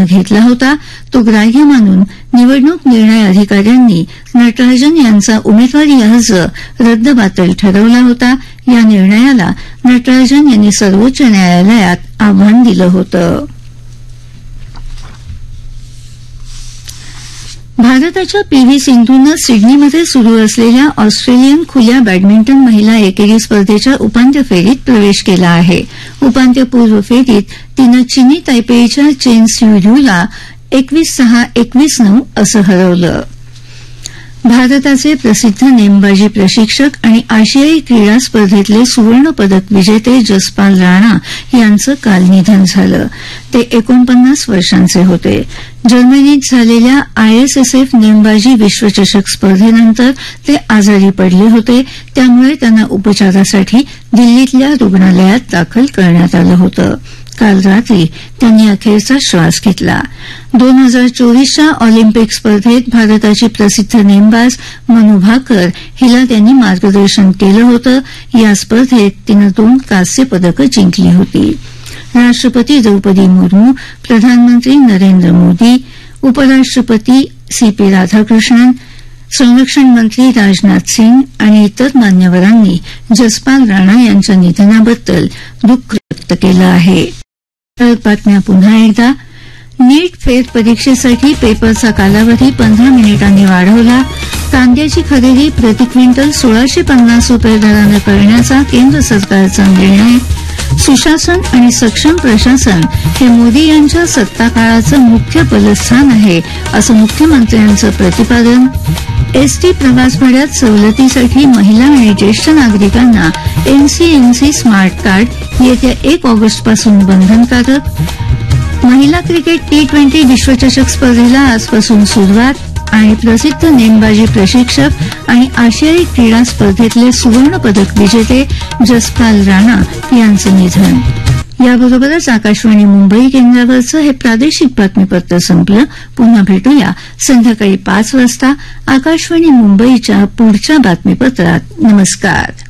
आयोगानं घेतला होता तो ग्राह्य मानून निवडणूक निर्णय अधिकाऱ्यांनी नटराजन यांचा उमेदवारी अर्ज रद्दबातल ठरवला होता. या निर्णयाला नटराजन यांनी सर्वोच्च न्यायालयात आव्हान दिलं होतं. भारताच्या पीव्ही सिंधूनं सिडनीमध्ये सुरू असलेल्या ऑस्ट्रेलियन खुल्या बॅडमिंटन महिला एकेरी स्पर्धेच्या उपांत्य फेरीत प्रवेश केला आहे. उपांत्यपूर्व फेरीत तिनं चिनी तैपेईच्या चेन स्यूयूला 21-6, 21-9 असं हरवलं. भारताचे प्रसिद्ध नेमबाजी प्रशिक्षक आणि आशियाई क्रीडा स्पर्धेतले सुवर्णपदक विजेते जसपाल राणा यांचं काल निधन झालं. ते 49 वर्षांचे होते. जर्मनीत झालेल्या ISSF नेमबाजी विश्वचषक स्पर्धेनंतर ते आजारी पडले होते. त्यामुळे त्यांना उपचारासाठी दिल्लीतल्या रुग्णालयात दाखल करण्यात आलं होतं. काल रात्री त्यांनी अखेरचा श्वास घेतला. 2024च्या ऑलिम्पिक स्पर्धेत भारताची प्रसिद्ध नेमबाज मनू भाकर हिला त्यांनी मार्गदर्शन केलं होतं. या स्पर्धेत तिनं 2 कांस्य पदकं जिंकली होती. राष्ट्रपती द्रौपदी मुर्मू, प्रधानमंत्री नरेंद्र मोदी, उपराष्ट्रपती CP राधाकृष्णन, संरक्षण मंत्री राजनाथ सिंग आणि इतर मान्यवरांनी जसपाल राणा यांच्या निधनाबद्दल दुःख व्यक्त केलं आहे. बातम्या पुन्हा एकदा. नीट फेरपरीक्षेसाठी पेपरचा कालावधी 15 मिनिटांनी वाढवला. कांद्याची खरेदी प्रति क्विंटल 1650 रुपये दरानं करण्याचा केंद्र सरकारचा निर्णय. सुशासन आणि सक्षम प्रशासन हे मोदी यांच्या सत्ताकाळाचं मुख्य बलस्थान आहे असं मुख्यमंत्र्यांचं प्रतिपादन. एसटी प्रवास भाड्यात सवलतीसाठी महिला आणि ज्येष्ठ नागरिकांना NCMC स्मार्ट कार्ड येत्या 1 ऑगस्टपासून बंधनकारक. महिला क्रिकेट T20 विश्वचषक स्पर्धेला आजपासून सुरुवात. आणि प्रसिद्ध नेमबाजी प्रशिक्षक आणि आशियाई क्रीडा स्पर्धेतले सुवर्णपदक विजेते जसपाल राणा यांचं निधन. याबरोबरच आकाशवाणी मुंबई केंद्रावरचं हे प्रादेशिक बातमीपत्र संपलं. पुन्हा भेटूया संध्याकाळी 5 वाजता आकाशवाणी मुंबईच्या पुढच्या बातमीपत्रात. नमस्कार.